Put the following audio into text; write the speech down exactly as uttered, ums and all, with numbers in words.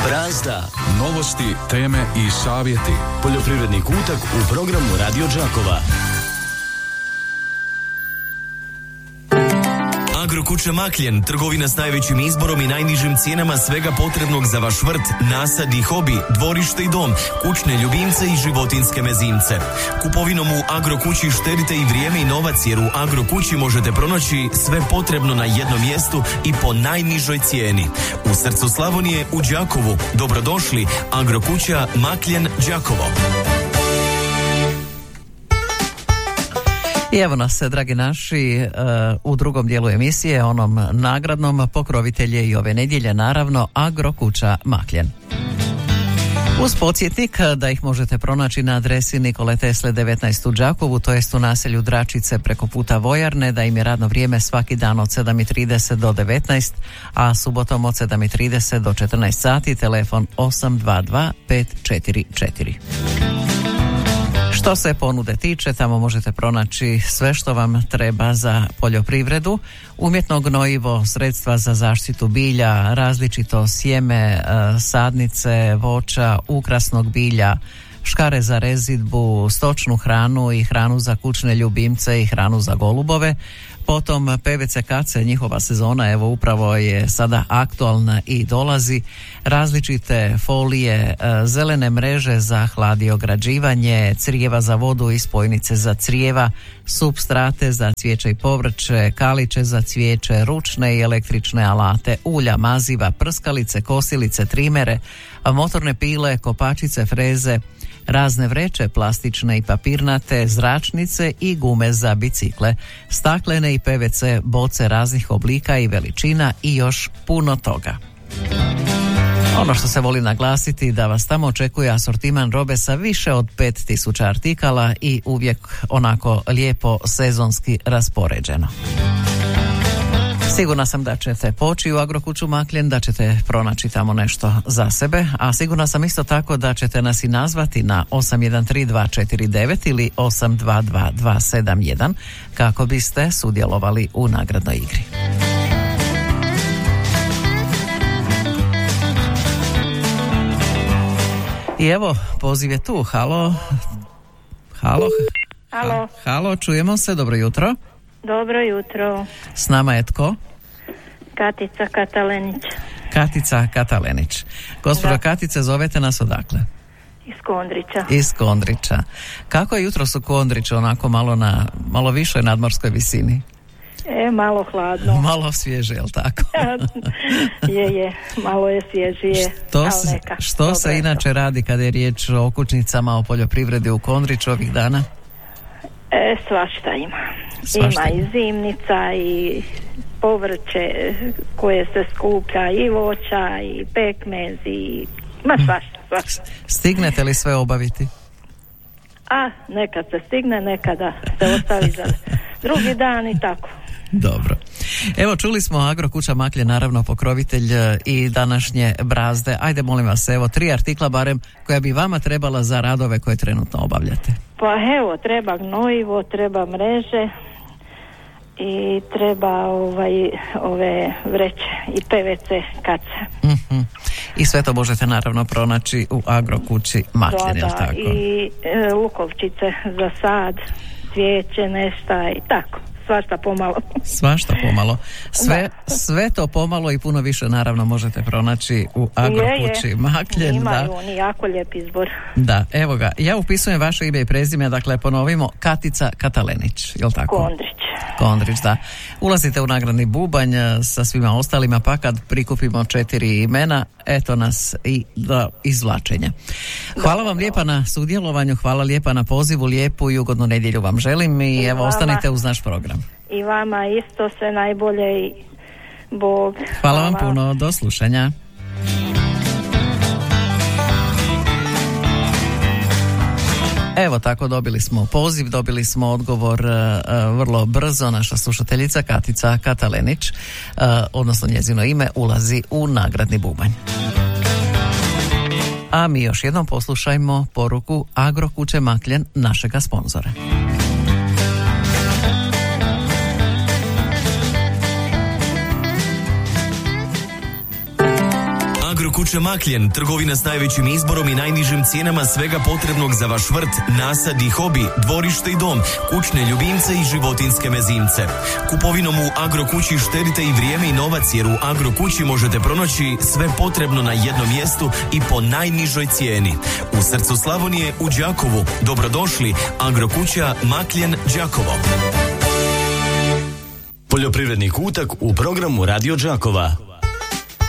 Brazda. Novosti, teme i savjeti. Poljoprivredni kutak u programu Radio Đakova. Agrokuća Makljen, trgovina s najvećim izborom i najnižim cijenama svega potrebnog za vaš vrt, nasad i hobi, dvorište i dom, kućne ljubimce i životinjske mezimce. Kupovinom u Agrokući štedite i vrijeme i novac, jer u Agrokući možete pronaći sve potrebno na jednom mjestu i po najnižoj cijeni. U srcu Slavonije, u Đakovu. Dobrodošli, Agrokuća Makljen, Đakovo. I evo nas, dragi naši, u drugom dijelu emisije, onom nagradnom, pokrovitelj je i ove nedjelje, naravno, Agrokuća Makljen. Uz podsjetnik da ih možete pronaći na adresi Nikole Tesle devetnaest u Đakovu, to jest u naselju Dračice preko puta Vojarne, da im je radno vrijeme svaki dan od sedam i trideset do devetnaest, a subotom od sedam i trideset do četrnaest sati, telefon osam dva dva pet četiri četiri. Što se ponude tiče, tamo možete pronaći sve što vam treba za poljoprivredu, umjetno gnojivo, sredstva za zaštitu bilja, različito sjeme, sadnice, voća, ukrasnog bilja, škare za rezidbu, stočnu hranu i hranu za kućne ljubimce i hranu za golubove. Potom P V C kace, njihova sezona evo upravo je sada aktualna i dolazi, različite folije, zelene mreže za hladiograđivanje, crijeva za vodu i spojnice za crijeva, supstrate za cvijeće i povrće, kaliće za cvijeće, ručne i električne alate, ulja, maziva, prskalice, kosilice, trimere, motorne pile, kopačice, freze, razne vreće, plastične i papirnate, zračnice i gume za bicikle, staklene i P V C boce raznih oblika i veličina i još puno toga. Ono što se voli naglasiti da vas tamo očekuje asortiman robe sa više od pet tisuća artikala i uvijek onako lijepo sezonski raspoređeno. Sigurna sam da ćete poći u Agrokuću Makljen, da ćete pronaći tamo nešto za sebe, a sigurna sam isto tako da ćete nas i nazvati na osam jedan tri dva četiri devet ili osam dva dva dva sedam jedan kako biste sudjelovali u nagradnoj igri. I evo, poziv je tu. Halo. Halo. Halo. Halo, čujemo se, dobro jutro. Dobro jutro. S nama je tko? Katica Katalenić. Katica Katalenić. Gospođo Da. Katice, zovete nas odakle? Iz Kondrića. Iz Kondrića. Kako je jutros u Kondriću, onako malo na malo višoj nadmorskoj visini? E, malo hladno. Malo svježe, jel tako? je, je, malo je svježije. Što, se, što se inače radi kada je riječ o okućnicama, o poljoprivredi u Kondriću ovih dana? E, svašta ima. Svašta ima ima. i zimnica i povrće koje se skuplja, i voća i pekmez i ma svašta, svašta. Stignete li sve obaviti? A nekad se stigne, nekada se ostavi za drugi dan i tako. Dobro. Evo, čuli smo Agrokuća Makljen, naravno pokrovitelj i današnje Brazde. Ajde, molim vas, evo, tri artikla barem koja bi vama trebala za radove koje trenutno obavljate. Pa evo, treba gnojivo, treba mreže i treba ovaj, ove vreće i P V C kace. Mm-hmm. I sve to možete naravno pronaći u Agrokući Makljen, jel tako? I e, lukovčice za sad, cvijeće, nešta i tako. Svašta pomalo. Svašta pomalo. Sve, sve to pomalo i puno više naravno možete pronaći u Agrokući je, je. Makljen. Imaju Da. oni jako lijep izbor. Da, evo ga. Ja upisujem vaše ime i prezime, dakle ponovimo, Katica Katalenić, jel tako? Kondrić. Kondrić, da. Ulazite u nagradni bubanj sa svima ostalima, pa kad prikupimo četiri imena, eto nas i do izvlačenja. Hvala vam lijepa na sudjelovanju, hvala lijepa na pozivu, lijepu i ugodnu nedjelju vam želim i, I evo vama, ostanite uz naš program. I vama isto sve najbolje i Bog. Hvala vam puno, do slušanja. Evo tako, dobili smo poziv, dobili smo odgovor uh, vrlo brzo. Naša slušateljica Katica Katalenić, uh, odnosno njezino ime, ulazi u nagradni bubanj. A mi još jednom poslušajmo poruku Agrokuće Makljen, našega sponzora. Agrokuća Makljen, trgovina s najvećim izborom i najnižim cijenama svega potrebnog za vaš vrt, nasad i hobi, dvorište i dom, kućne ljubimce i životinjske mezimce. Kupovinom u Agrokući štedite i vrijeme i novac, jer u Agrokući možete pronaći sve potrebno na jednom mjestu i po najnižoj cijeni. U srcu Slavonije, u Đakovu. Dobrodošli, Agrokuća Makljen, Đakovo. Poljoprivredni kutak u programu Radio Đakova.